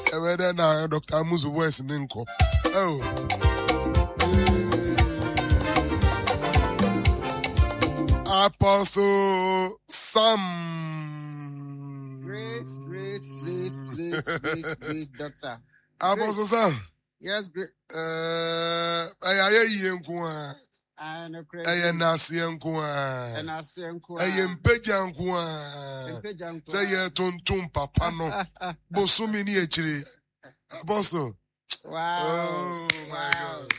Whether now Dr. Amuzu voice ninko. Oh. Apostle Sam. Great, doctor. Apostle Sam. Yes, great. I nasi enkwa. Mpeja nkwa. Say ye tontum papa no. Bosumi ni echiri. Apostle. Wow. Oh my God.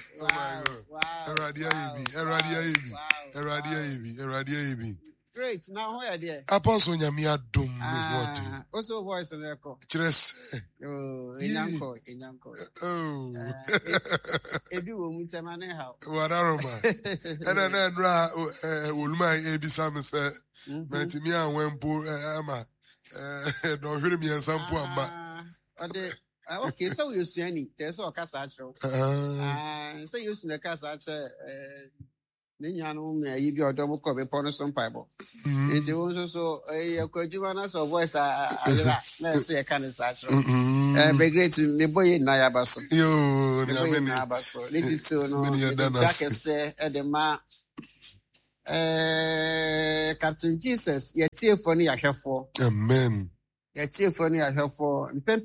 Eradia ibi. Great. Now who are there? Apostle nyami adom me what? Also voice in echo. Chires. Oh, inyanko. Oh. Ebi wo mutemane how. Wadaroma. Ena nra woluma ebisa me se mentimi anwempo ama don hwere mi ensampo amba. Okay, so you see any there's all casachro. So you see the casach Ninyano may be a double copy upon some Bible. It's also a quadruana so voice. Let's say a kind of satchel. Be great to me boy in Nayabaso. You Nayabaso. Little to no Jack say at the ma Captain Jesus, yet here for me I have for. Amen. Yet here for me I have for pem.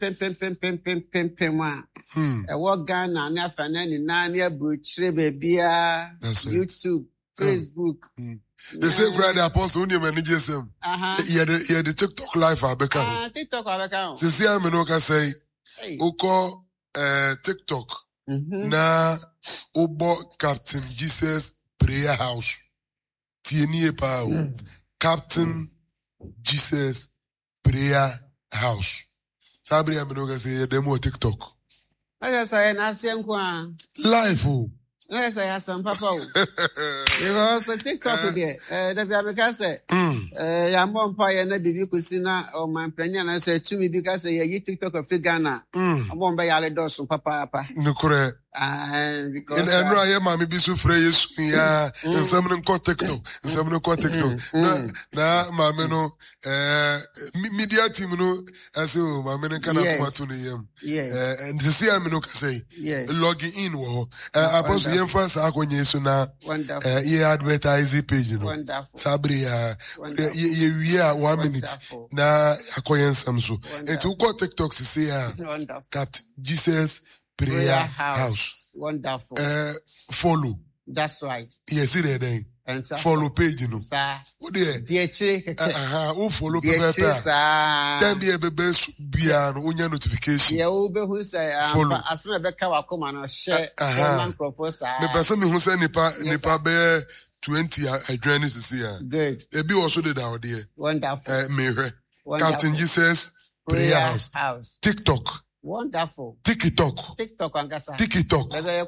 A walk gun and a fan and Nania Butcher baby YouTube, Facebook. The same brother Apostle Union managers him. Yeah, the TikTok live Abeka. TikTok Abeka. Since I'm in say, Oko TikTok. Na Obo Captain Jesus Prayer House. Tienie Pao. Captain Jesus Prayer House. Sabri Aminoga say demo TikTok. Yes, I ask him live. Yes, I ask some papa. Because TikTok there. The Bible say, "Yamon pie and baby kusina or my penny." I said to me because you TikTok of Ghana. I won't buy all those papa. No correct. Because in Enra, mammy be so phrase, yeah, and some of them call TikTok, and some of them call TikTok. Na, mammy, no, media team, no, as you, mammy, can have to the yes, and to see, I'm no say, logging in, I post the emphasis, I go, yes, now, wonderful, advertising page, wonderful, Sabria, 1 minute, na, acquaintance, some so, and to call TikTok, to say, Captain Jesus. Prayer house. Wonderful. Follow. That's right. Yes, it is. Follow page, you know. Sir. What there? Dear who follow page? Then be a baby beyond unya notification. Yeah, who say follow. As me beka wakoma no share. Man propose. Me person who say nipa be 20 I join this is here. Good. Ebi also did out there. Wonderful. Captain Jesus Prayer House. TikTok. Wonderful. TikTok angasa. TikTok.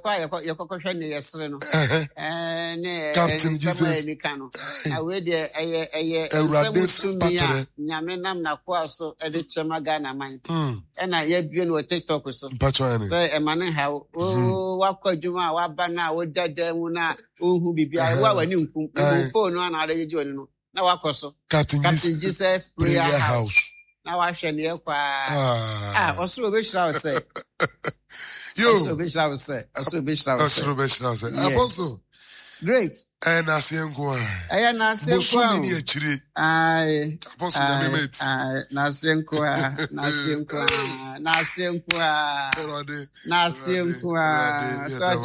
Captain Jesus. Awe de eye nyame na kwa so e de chema Ghana man. E na ye bie no TikTok so. Say e mane ha o wakwadwuma wa ba na wo dada mu na ohu bibia wa wani nkum. Phone no na ade je no. Na wakoso. Captain Jesus Prayer House. Now I shall near also be shall say. You be shall say. Apostle. Great. And I see him go. I Apostle Nasim